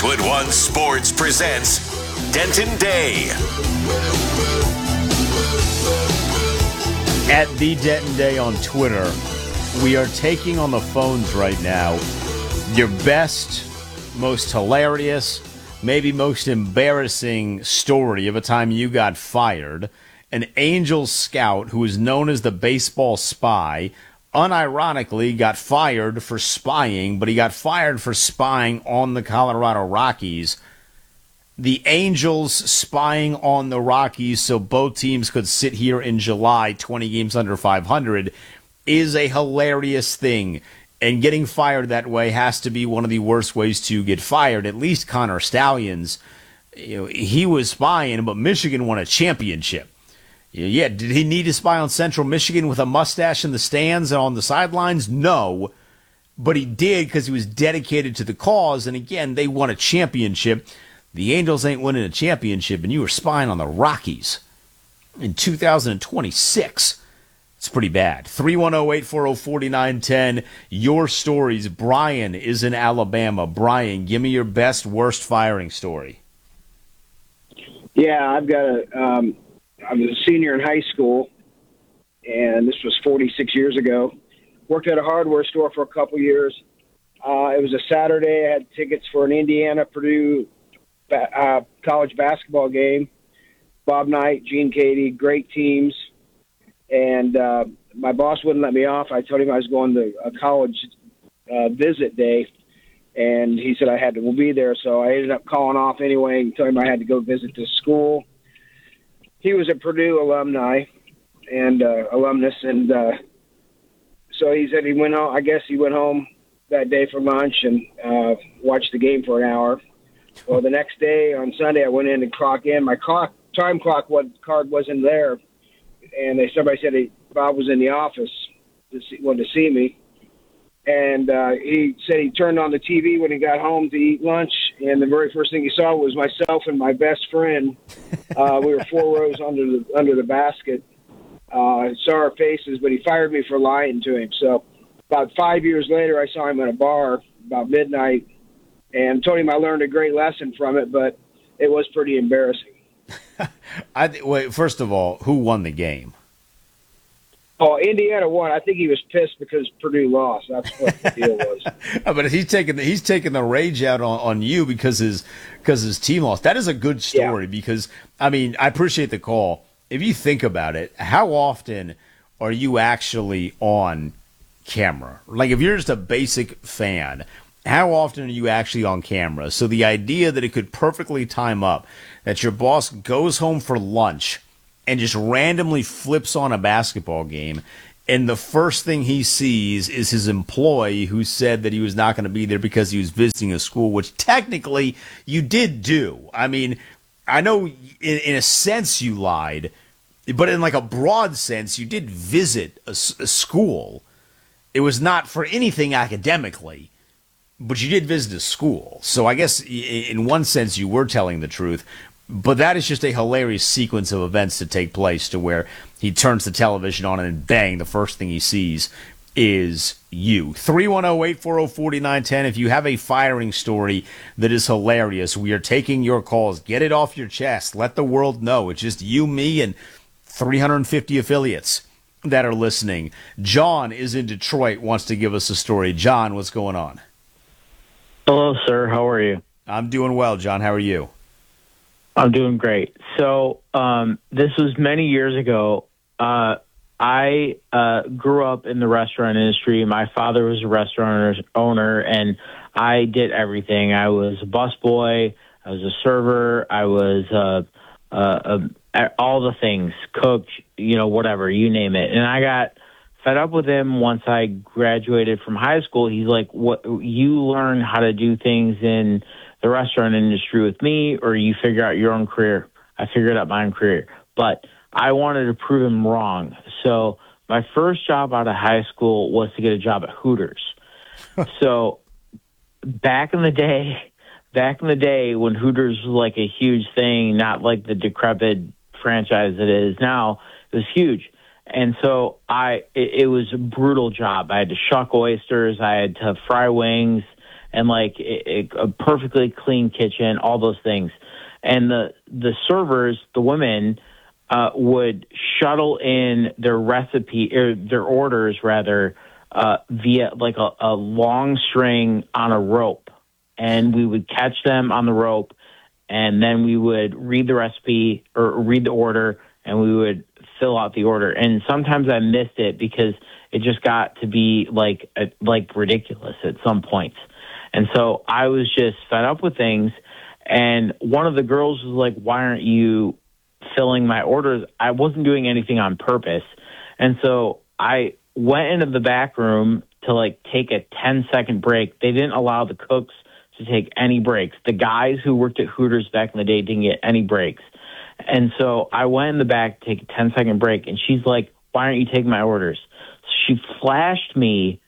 Redwood One Sports presents Denton Day. At the Denton Day on Twitter, we are taking on the phones right now your best, most hilarious, maybe most embarrassing story of a time you got fired. An Angels scout who is known as the baseball spy unironically got fired for spying, but he got fired for spying on the Colorado Rockies. The Angels spying on the Rockies so both teams could sit here in July, 20 games under 500, is a hilarious thing. And getting fired that way has to be one of the worst ways to get fired. At least Connor Stallions, he was spying, but Michigan won a championship. Yeah, did he need to spy on Central Michigan with a mustache in the stands and on the sidelines? No, but he did because he was dedicated to the cause. And again, they won a championship. The Angels ain't winning a championship, and you were spying on the Rockies in 2026. It's pretty bad. 310-840-4910. Your stories. Brian is in Alabama. Brian, give me your best, worst firing story. Yeah, I've got I was a senior in high school, and this was 46 years ago. Worked at a hardware store for a couple years. It was a Saturday. I had tickets for an Indiana-Purdue college basketball game. Bob Knight, Gene Cady, great teams. And my boss wouldn't let me off. I told him I was going to a college visit day, and he said I had to be there. So I ended up calling off anyway and told him I had to go visit this school. He was a Purdue alumni and alumnus, and so he said he went home. I guess he went home that day for lunch and watched the game for an hour. Well, the next day on Sunday, I went in and clocked in. My time clock card wasn't there, and somebody said Bob was in the office, wanted to see me. And he said he turned on the TV when he got home to eat lunch, and the very first thing he saw was myself and my best friend. We were 4 rows under the basket. I saw our faces, but he fired me for lying to him. So about 5 years later, I saw him at a bar about midnight, and told him I learned a great lesson from it, but it was pretty embarrassing. Wait, first of all, who won the game? Oh, Indiana won. I think he was pissed because Purdue lost. That's what the deal was. But he's taking the rage out on you because his team lost. That is a good story because, I mean, I appreciate the call. If you think about it, how often are you actually on camera? Like, if you're just a basic fan, how often are you actually on camera? So the idea that it could perfectly time up, that your boss goes home for lunch and just randomly flips on a basketball game, and the first thing he sees is his employee who said that he was not going to be there because he was visiting a school, which technically you did do. I mean, I know in a sense you lied, but in like a broad sense, you did visit a school. It was not for anything academically, but you did visit a school. So I guess in one sense you were telling the truth. But that is just a hilarious sequence of events to take place to where he turns the television on and bang, the first thing he sees is you. 310-840-4910. If you have a firing story that is hilarious, we are taking your calls. Get it off your chest. Let the world know. It's just you, me, and 350 affiliates that are listening. John is in Detroit, wants to give us a story. John, what's going on? Hello, sir. How are you? I'm doing well, John. How are you? I'm doing great. So this was many years ago. I grew up in the restaurant industry. My father was a restaurant owner, and I did everything. I was a busboy. I was a server. I was all the things, cook, whatever, you name it. And I got fed up with him once I graduated from high school. He's like, "What? You learn how to do things in the restaurant industry with me, or you figure out your own career." I figured out my own career, but I wanted to prove him wrong. So my first job out of high school was to get a job at Hooters. So back in the day when Hooters was like a huge thing, not like the decrepit franchise it is now, it was huge. And so it was a brutal job. I had to shuck oysters. I had to fry wings. and like a perfectly clean kitchen, all those things. And the servers, the women, would shuttle in their recipe or their orders rather via like a long string on a rope, and we would catch them on the rope, and then we would read the recipe or read the order, and we would fill out the order. And sometimes I missed it because it just got to be like ridiculous at some points. And so I was just fed up with things. And one of the girls was like, "Why aren't you filling my orders?" I wasn't doing anything on purpose. And so I went into the back room to like take a 10-second break. They didn't allow the cooks to take any breaks. The guys who worked at Hooters back in the day didn't get any breaks. And so I went in the back to take a 10-second break, and she's like, "Why aren't you taking my orders?" So she flashed me,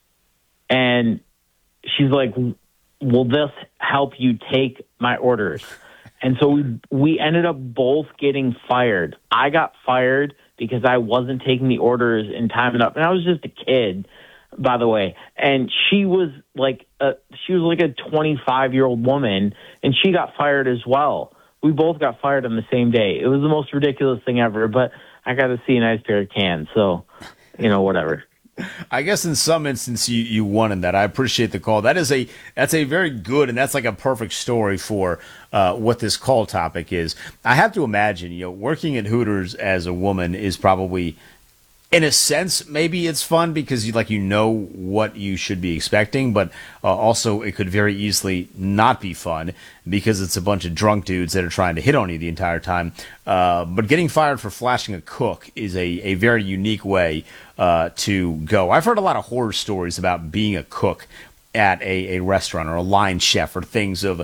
and she's like, "Will this help you take my orders?" And so we ended up both getting fired. I got fired because I wasn't taking the orders in time enough. And I was just a kid, by the way. And she was like a 25-year-old woman, and she got fired as well. We both got fired on the same day. It was the most ridiculous thing ever, but I got to see a nice pair of cans. So, whatever. I guess in some instance you won in that. I appreciate the call. That's a very good, and that's like a perfect story for what this call topic is. I have to imagine, working at Hooters as a woman is probably, in a sense, maybe it's fun because you know what you should be expecting, but also it could very easily not be fun because it's a bunch of drunk dudes that are trying to hit on you the entire time. But getting fired for flashing a cook is a very unique way to go. I've heard a lot of horror stories about being a cook at a restaurant or a line chef or things of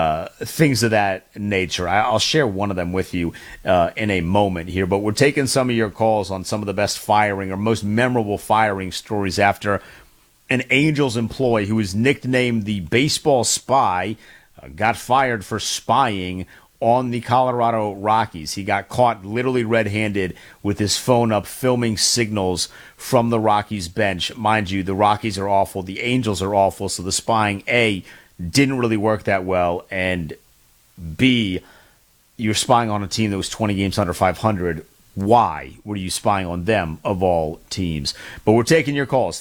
that nature. I'll share one of them with you in a moment here, but we're taking some of your calls on some of the best firing or most memorable firing stories after an Angels employee who was nicknamed the Baseball Spy got fired for spying on the Colorado Rockies. He got caught literally red-handed with his phone up filming signals from the Rockies bench. Mind you, the Rockies are awful. The Angels are awful. So the spying, A, didn't really work that well, and B, you're spying on a team that was 20 games under 500. Why were you spying on them of all teams? But we're taking your calls.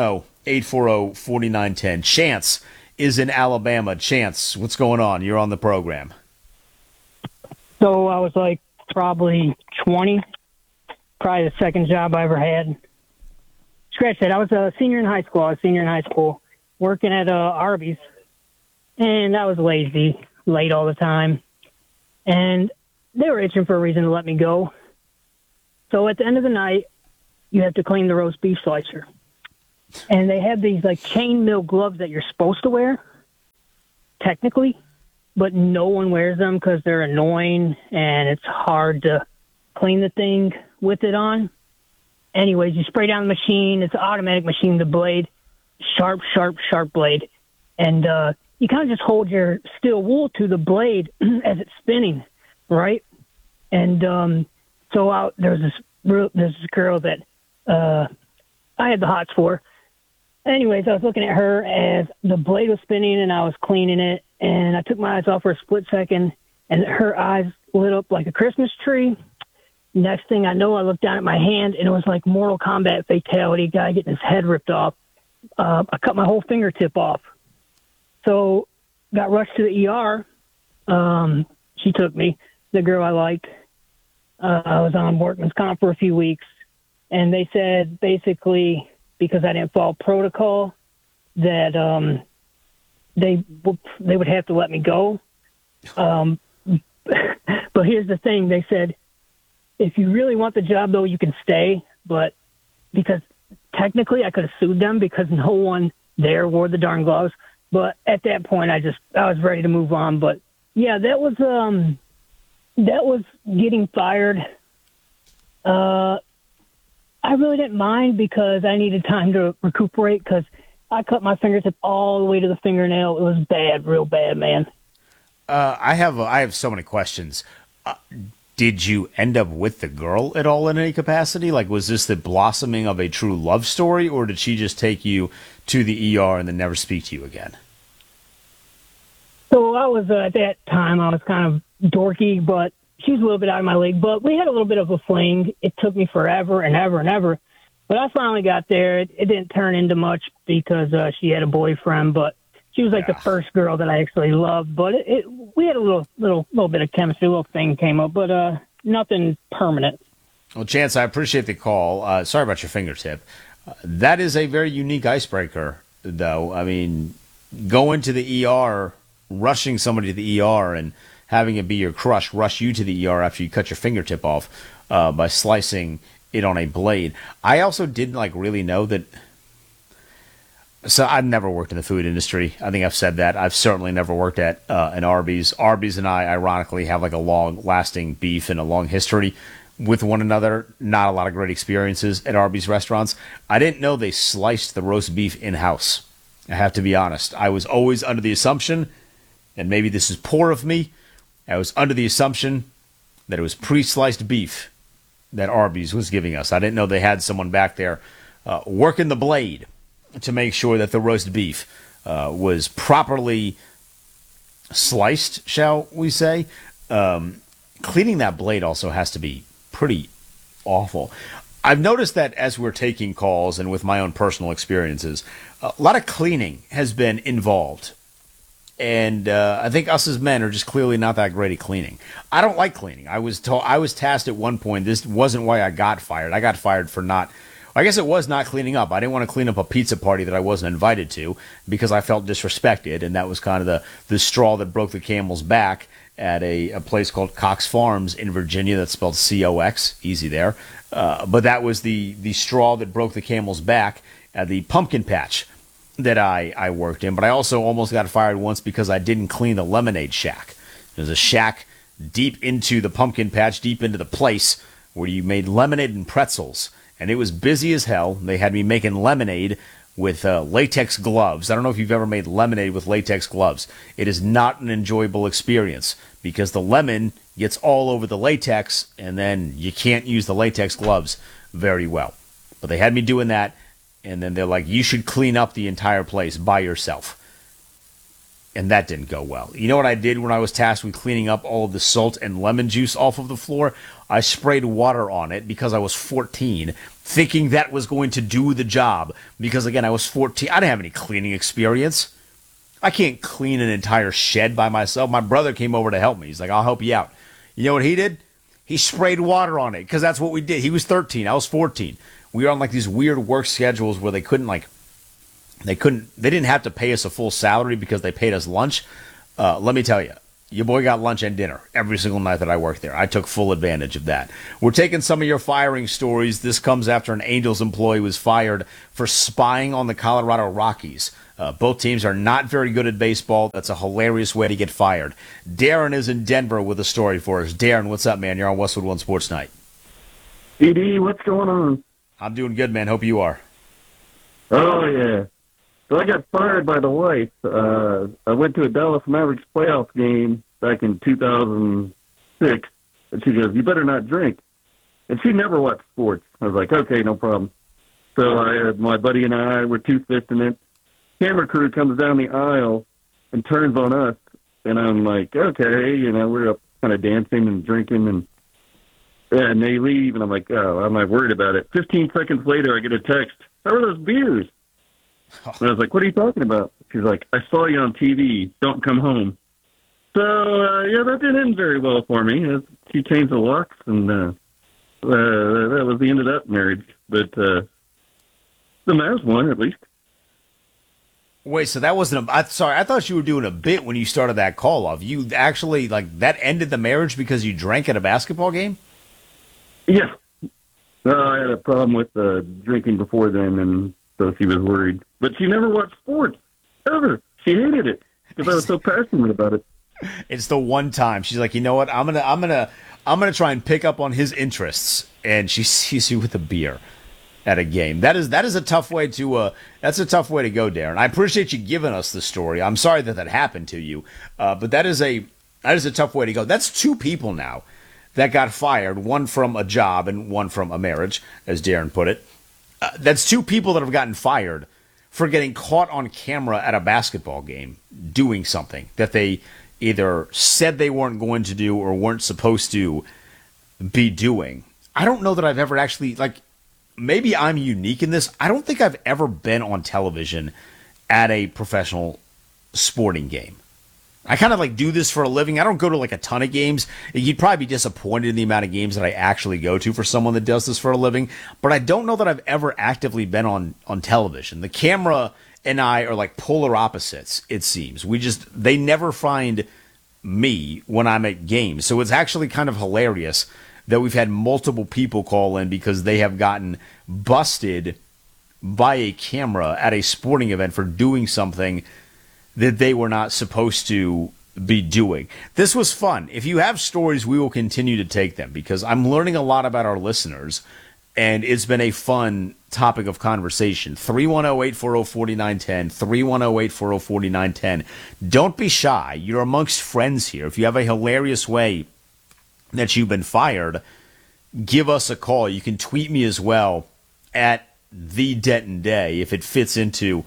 310-840-4910. Chance is in Alabama. Chance, what's going on? You're on the program. So I was like probably 20, probably the second job I ever had. Scratch that. I was a senior in high school. Working at Arby's, and I was lazy, late all the time. And they were itching for a reason to let me go. So at the end of the night, you have to clean the roast beef slicer. And they have these like chainmail gloves that you're supposed to wear, technically, but no one wears them because they're annoying and it's hard to clean the thing with it on. Anyways, you spray down the machine. It's an automatic machine, the blade, sharp blade. And you kind of just hold your steel wool to the blade as it's spinning, right? And so there's this girl that I had the hots for. Anyways, I was looking at her as the blade was spinning and I was cleaning it, and I took my eyes off for a split second, and her eyes lit up like a Christmas tree. Next thing I know, I looked down at my hand, and it was like Mortal Kombat fatality, guy getting his head ripped off. I cut my whole fingertip off. So got rushed to the ER. She took me, the girl I liked. I was on workman's comp for a few weeks, and they said basically because I didn't follow protocol that they would have to let me go. But here's the thing. They said, if you really want the job, though, you can stay. But because technically I could have sued them because no one there wore the darn gloves. But at that point, I was ready to move on. But yeah, that was getting fired. I really didn't mind because I needed time to recuperate because I cut my fingertip all the way to the fingernail. It was bad, real bad, man. I have so many questions. Did you end up with the girl at all in any capacity? Like, was this the blossoming of a true love story, or did she just take you to the ER and then never speak to you again? I was at that time I was kind of dorky, but she was a little bit out of my league. But we had a little bit of a fling. It took me forever and ever and ever. But I finally got there. It didn't turn into much because she had a boyfriend, but she was like the first girl that I actually loved. But we had a little bit of chemistry, a little thing came up, but nothing permanent. Well, Chance, I appreciate the call. Sorry about your fingertip. That is a very unique icebreaker, though. I mean, going to the ER, rushing somebody to the ER, and having it be your crush rush you to the ER after you cut your fingertip off by slicing it on a blade. I also didn't really know that. So I've never worked in the food industry. I think I've said that. I've certainly never worked at an Arby's. Arby's and I, ironically, have a long-lasting beef and a long history with one another. Not a lot of great experiences at Arby's restaurants. I didn't know they sliced the roast beef in-house. I have to be honest. I was always under the assumption, and maybe this is poor of me, I was under the assumption that it was pre-sliced beef that Arby's was giving us. I didn't know they had someone back there working the blade to make sure that the roast beef was properly sliced, shall we say. Cleaning that blade also has to be pretty awful. I've noticed that as we're taking calls and with my own personal experiences, a lot of cleaning has been involved. And I think us as men are just clearly not that great at cleaning. I don't like cleaning. I was tasked at one point. This wasn't why I got fired. I got fired for not. I guess it was not cleaning up. I didn't want to clean up a pizza party that I wasn't invited to because I felt disrespected, and that was kind of the straw that broke the camel's back at a place called Cox Farms in Virginia. That's spelled C-O-X. Easy there. But that was the straw that broke the camel's back at the pumpkin patch that I worked in. But I also almost got fired once because I didn't clean the lemonade shack. There's a shack deep into the pumpkin patch, deep into the place where you made lemonade and pretzels. And it was busy as hell. They had me making lemonade with latex gloves. I don't know if you've ever made lemonade with latex gloves. It is not an enjoyable experience because the lemon gets all over the latex, and then you can't use the latex gloves very well. But they had me doing that, and then they're like, you should clean up the entire place by yourself. And that didn't go well. You know what I did when I was tasked with cleaning up all of the salt and lemon juice off of the floor? I sprayed water on it because I was 14, thinking that was going to do the job. Because, again, I was 14. I didn't have any cleaning experience. I can't clean an entire shed by myself. My brother came over to help me. He's like, I'll help you out. You know what he did? He sprayed water on it because that's what we did. He was 13. I was 14. We were on these weird work schedules where they didn't have to pay us a full salary because they paid us lunch. Let me tell you, your boy got lunch and dinner every single night that I worked there. I took full advantage of that. We're taking some of your firing stories. This comes after an Angels employee was fired for spying on the Colorado Rockies. Both teams are not very good at baseball. That's a hilarious way to get fired. Darren is in Denver with a story for us. Darren, what's up, man? You're on Westwood One Sports Night. ED, what's going on? I'm doing good, man. Hope you are. Oh, yeah. So I got fired by the wife. I went to a Dallas Mavericks playoff game back in 2006, and she goes, you better not drink. And she never watched sports. I was like, okay, no problem. So my buddy and I were two-fisting it. Camera crew comes down the aisle and turns on us, and I'm like, okay, we're up kind of dancing and drinking, and they leave, and I'm like, oh, I'm not worried about it. 15 seconds later, I get a text, how are those beers? And I was like, what are you talking about? She's like, I saw you on TV. Don't come home. So, that didn't end very well for me. She changed the locks, and that was the end of that marriage. But the Mavs won, at least. Wait, so that wasn't sorry, I thought you were doing a bit when you started that call off. You actually, that ended the marriage because you drank at a basketball game? Yeah. I had a problem with drinking before then, and so she was worried. But she never watched sports, ever. She hated it because I was so passionate about it. It's the one time she's like, you know what? I'm gonna try and pick up on his interests, and she sees you with a beer at a game. That is a tough way to that's a tough way to go, Darren. I appreciate you giving us the story. I'm sorry that happened to you, but that is a tough way to go. That's two people now that got fired, one from a job and one from a marriage, as Darren put it. That's two people that have gotten fired for getting caught on camera at a basketball game doing something that they either said they weren't going to do or weren't supposed to be doing. I don't know that I've ever actually, like, maybe I'm unique in this. I don't think I've ever been on television at a professional sporting game. I kind of like do this for a living. I don't go to like a ton of games. You'd probably be disappointed in the amount of games that I actually go to for someone that does this for a living. But I don't know that I've ever actively been on television. The camera and I are like polar opposites, it seems. They never find me when I'm at games. So it's actually kind of hilarious that we've had multiple people call in because they have gotten busted by a camera at a sporting event for doing something that they were not supposed to be doing. This was fun. If you have stories, we will continue to take them because I'm learning a lot about our listeners, and it's been a fun topic of conversation. 310-840-4910, 310-840-4910. Don't be shy. You're amongst friends here. If you have a hilarious way that you've been fired, give us a call. You can tweet me as well at the Denton Day if it fits into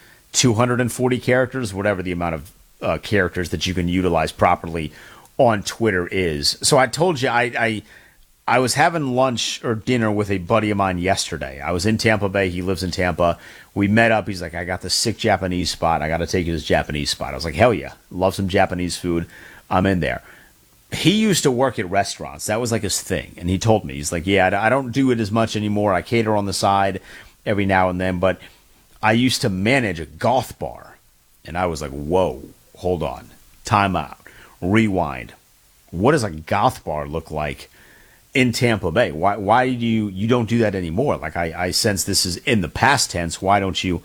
240 characters, whatever the amount of characters that you can utilize properly on Twitter is. So I told you I was having lunch or dinner with a buddy of mine yesterday. I was in Tampa Bay. He lives in Tampa. We met up. He's like, I got this sick Japanese spot. I got to take you to this Japanese spot. I was like, hell yeah. Love some Japanese food. I'm in there. He used to work at restaurants. That was like his thing. And he told me, he's like, yeah, I don't do it as much anymore. I cater on the side every now and then, but I used to manage a goth bar. And I was like, whoa, hold on. Time out. Rewind. What does a goth bar look like in Tampa Bay? Why do you don't do that anymore? Like I sense this is in the past tense. Why don't you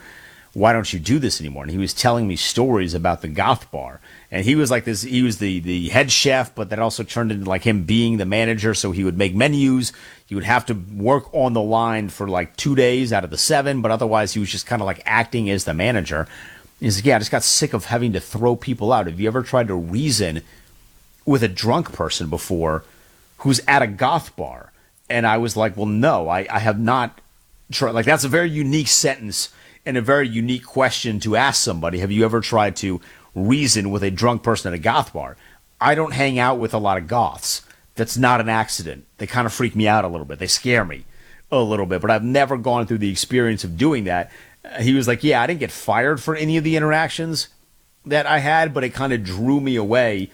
do this anymore? And he was telling me stories about the goth bar. And he was like this, he was the head chef, but that also turned into like him being the manager. So he would make menus. He would have to work on the line for like 2 days out of the 7, but otherwise he was just kind of like acting as the manager. He's like, yeah, I just got sick of having to throw people out. Have you ever tried to reason with a drunk person before who's at a goth bar? And I was like, well, no, I have not tried. Like, that's a very unique sentence and a very unique question to ask somebody. Have you ever tried to reason with a drunk person at a goth bar? I don't hang out with a lot of goths. That's not an accident. They kind of freak me out a little bit. They scare me a little bit, but I've never gone through the experience of doing that. He was like, yeah, I didn't get fired for any of the interactions that I had, but it kind of drew me away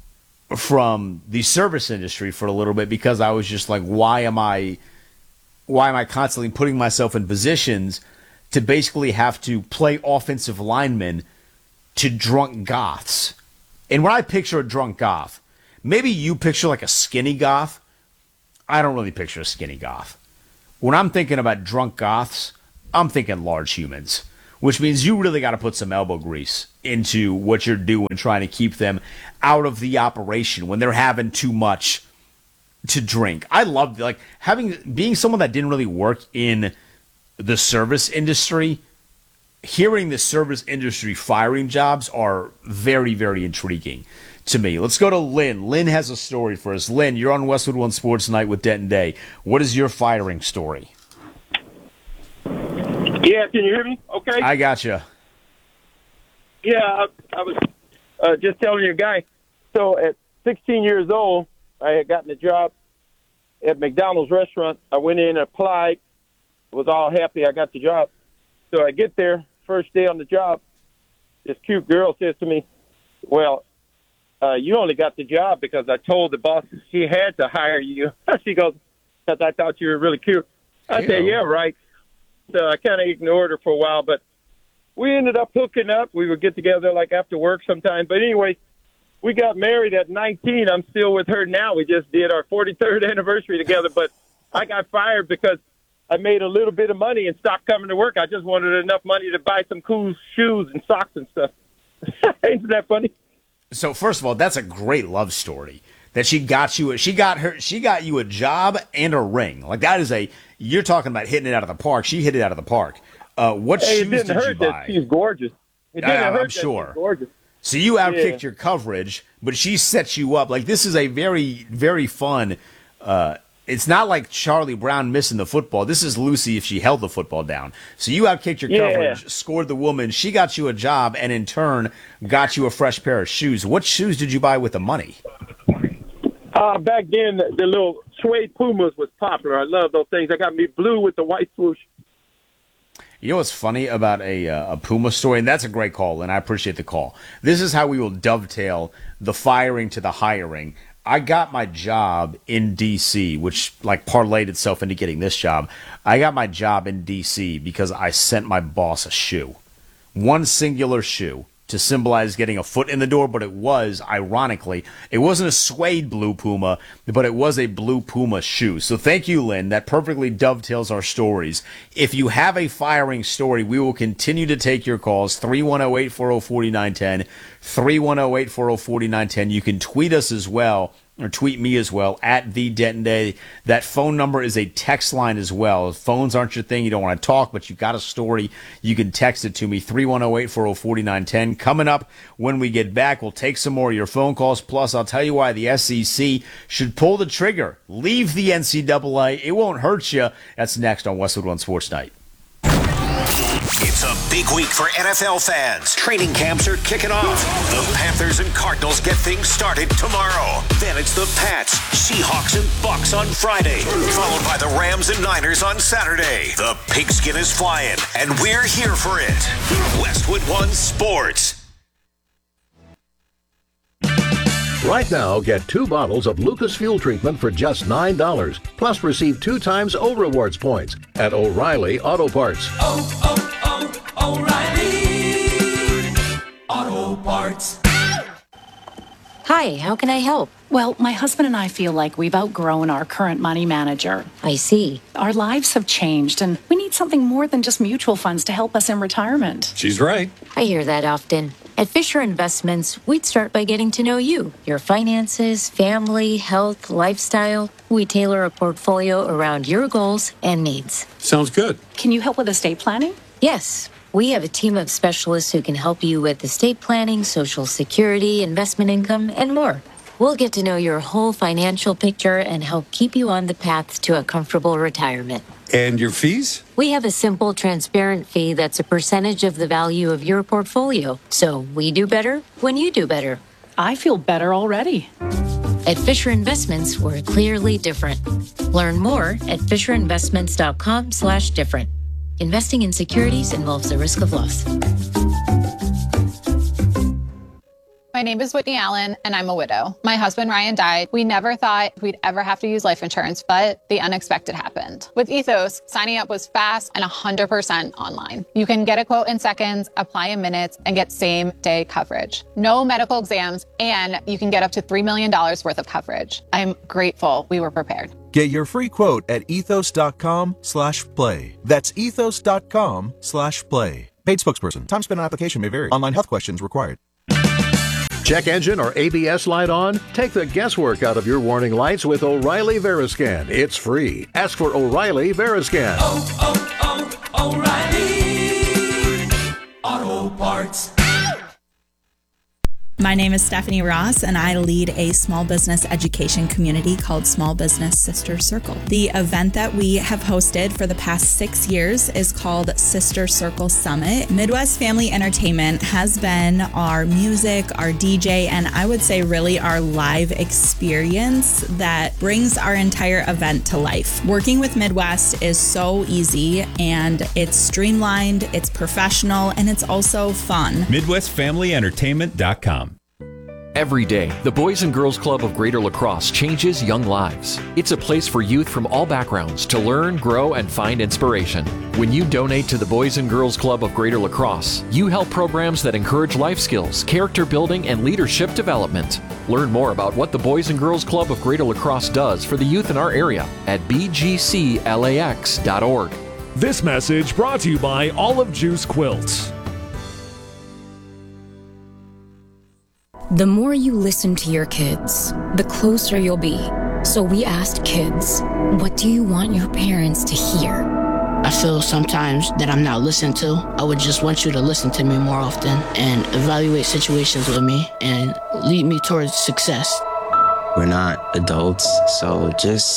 from the service industry for a little bit because I was just like, why am I constantly putting myself in positions to basically have to play offensive linemen to drunk goths? And when I picture a drunk goth, maybe you picture like a skinny goth. I don't really picture a skinny goth. When I'm thinking about drunk goths, I'm thinking large humans, which means you really got to put some elbow grease into what you're doing, trying to keep them out of the operation when they're having too much to drink. I love like being someone that didn't really work in the service industry. Hearing the service industry firing jobs are very, very intriguing to me. Let's go to Lynn. Lynn has a story for us. Lynn, you're on Westwood One Sports Night with Denton Day. What is your firing story? Yeah, can you hear me? Okay. I gotcha. Yeah, I was just telling you, guy. So at 16 years old, I had gotten a job at McDonald's restaurant. I went in and applied. Was all happy I got the job. So I get there, first day on the job. This cute girl says to me, well, you only got the job because I told the boss he had to hire you. She goes, because I thought you were really cute. I said, yeah, right. So I kind of ignored her for a while, but we ended up hooking up. We would get together like after work sometime. But anyway, we got married at 19. I'm still with her now. We just did our 43rd anniversary together. But I got fired because I made a little bit of money and stopped coming to work. I just wanted enough money to buy some cool shoes and socks and stuff. Isn't that funny? So first of all, that's a great love story. That she got you a job and a ring. Like that is you're talking about hitting it out of the park. She hit it out of the park. What shoes did you buy? She's gorgeous. I'm sure. She's gorgeous. So you outkicked your coverage, but she set you up. Like this is a very, very fun it's not like Charlie Brown missing the football. This is Lucy if she held the football down. So you outkicked your coverage, scored the woman. She got you a job and in turn got you a fresh pair of shoes. What shoes did you buy with the money? Back then, the little suede Pumas was popular. I love those things. I got me blue with the white swoosh. You know what's funny about a Puma story? And that's a great call, and I appreciate the call. This is how we will dovetail the firing to the hiring. I got my job in D.C., which like parlayed itself into getting this job. I got my job in D.C. because I sent my boss a shoe. One singular shoe to symbolize getting a foot in the door, but it was, ironically, it wasn't a suede blue Puma, but it was a blue Puma shoe. So thank you, Lynn. That perfectly dovetails our stories. If you have a firing story, we will continue to take your calls, 310-840-4910, 310-840-4910. You can tweet us as well, or tweet me as well, at The Denton Day. That phone number is a text line as well. If phones aren't your thing, you don't want to talk, but you've got a story, you can text it to me, 310-840-4910. Coming up when we get back, we'll take some more of your phone calls. Plus, I'll tell you why the SEC should pull the trigger. Leave the NCAA. It won't hurt you. That's next on Westwood One Sports Night. It's a big week for NFL fans. Training camps are kicking off. The Panthers and Cardinals get things started tomorrow. Then it's the Pats, Seahawks, and Bucks on Friday, followed by the Rams and Niners on Saturday. The pigskin is flying, and we're here for it. Westwood One Sports. Right now, get 2 bottles of Lucas Fuel Treatment for just $9. Plus, receive 2 times O Rewards points at O'Reilly Auto Parts. O'Reilly Auto Parts. Hi, how can I help? Well, my husband and I feel like we've outgrown our current money manager. I see. Our lives have changed, and we need something more than just mutual funds to help us in retirement. She's right. I hear that often. At Fisher Investments, we'd start by getting to know you, your finances, family, health, lifestyle. We tailor a portfolio around your goals and needs. Sounds good. Can you help with estate planning? Yes. We have a team of specialists who can help you with estate planning, Social Security, investment income, and more. We'll get to know your whole financial picture and help keep you on the path to a comfortable retirement. And your fees? We have a simple, transparent fee that's a percentage of the value of your portfolio. So we do better when you do better. I feel better already. At Fisher Investments, we're clearly different. Learn more at FisherInvestments.com/different. Investing in securities involves the risk of loss. My name is Whitney Allen, and I'm a widow. My husband, Ryan, died. We never thought we'd ever have to use life insurance, but the unexpected happened. With Ethos, signing up was fast and 100% online. You can get a quote in seconds, apply in minutes, and get same-day coverage. No medical exams, and you can get up to $3 million worth of coverage. I'm grateful we were prepared. Get your free quote at ethos.com/play. That's ethos.com/play. Paid spokesperson. Time spent on application may vary. Online health questions required. Check engine or ABS light on? Take the guesswork out of your warning lights with O'Reilly Veriscan. It's free. Ask for O'Reilly Veriscan. O'Reilly Auto Parts. My name is Stephanie Ross, and I lead a small business education community called Small Business Sister Circle. The event that we have hosted for the past 6 years is called Sister Circle Summit. Midwest Family Entertainment has been our music, our DJ, and I would say really our live experience that brings our entire event to life. Working with Midwest is so easy, and it's streamlined, it's professional, and it's also fun. MidwestFamilyEntertainment.com. Every day, the Boys and Girls Club of Greater La Crosse changes young lives. It's a place for youth from all backgrounds to learn, grow, and find inspiration. When you donate to the Boys and Girls Club of Greater La Crosse, you help programs that encourage life skills, character building, and leadership development. Learn more about what the Boys and Girls Club of Greater La Crosse does for the youth in our area at bgclax.org. This message brought to you by Olive Juice Quilts. The more you listen to your kids, the closer you'll be. So we asked kids, what do you want your parents to hear? I feel sometimes that I'm not listened to. I would just want you to listen to me more often and evaluate situations with me and lead me towards success. We're not adults, so just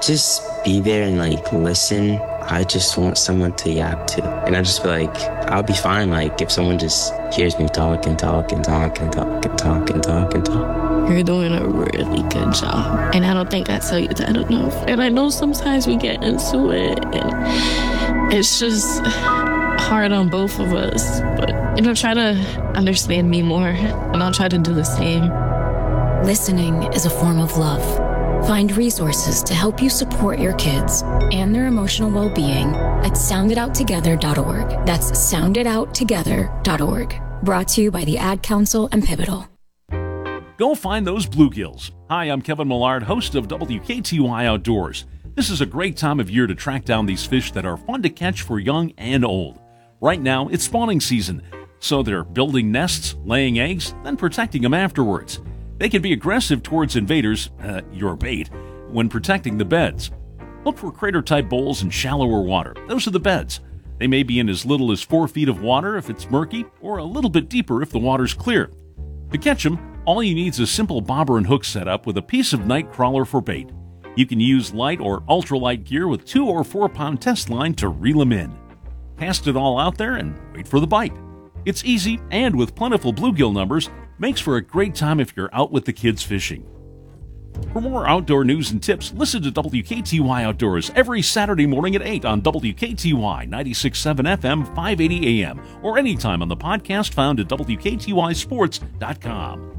just be there and like listen. I just want someone to yap to. And I just feel like I'll be fine like if someone just hears me talk and talk and talk and talk and talk and talk and talk. You're doing a really good job. And I don't think I tell you that enough. And I know sometimes we get into it and it's just hard on both of us. But try to understand me more and I'll try to do the same. Listening is a form of love. Find resources to help you support your kids and their emotional well-being at sounditouttogether.org. That's sounditouttogether.org. Brought to you by the Ad Council and Pivotal. Go find those bluegills. Hi, I'm Kevin Millard, host of WKTY Outdoors. This is a great time of year to track down these fish that are fun to catch for young and old. Right now, it's spawning season, so they're building nests, laying eggs, then protecting them afterwards. They can be aggressive towards invaders, your bait, when protecting the beds. Look for crater-type bowls in shallower water. Those are the beds. They may be in as little as 4 feet of water if it's murky, or a little bit deeper if the water's clear. To catch them, all you need is a simple bobber and hook setup with a piece of night crawler for bait. You can use light or ultralight gear with 2 or 4 pound test line to reel them in. Cast it all out there and wait for the bite. It's easy, and with plentiful bluegill numbers, makes for a great time if you're out with the kids fishing. For more outdoor news and tips, listen to WKTY Outdoors every Saturday morning at 8 on WKTY 96.7 FM 580 AM or anytime on the podcast found at WKTYSports.com.